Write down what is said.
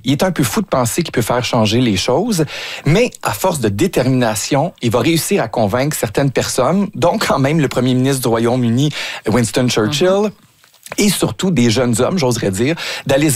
il est un peu fou de penser qu'il peut faire changer les choses, mais à force de détermination, il va réussir à convaincre certaines personnes, dont quand même le premier ministre du Royaume-Uni, Winston Churchill, et surtout des jeunes hommes, j'oserais dire, d'aller se